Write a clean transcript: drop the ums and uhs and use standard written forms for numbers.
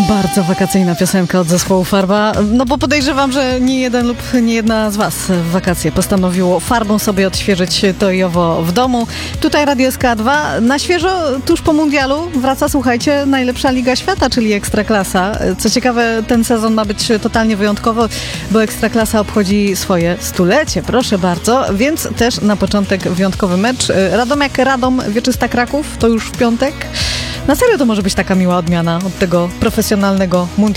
Bardzo wakacyjna piosenka od zespołu Farba, no bo podejrzewam, że nie jeden lub nie jedna z was w wakacje postanowiło farbą sobie odświeżyć to i owo w domu. Tutaj Radio SK2 na świeżo, tuż po mundialu wraca, słuchajcie, najlepsza Liga Świata, czyli Ekstraklasa. Co ciekawe, ten sezon ma być totalnie wyjątkowo, bo Ekstraklasa obchodzi swoje 100-lecie, proszę bardzo, więc też na początek wyjątkowy mecz. Radom Wieczysta Kraków, to już w piątek. Na serio to może być taka miła odmiana od tego profesjonalnego mundialu.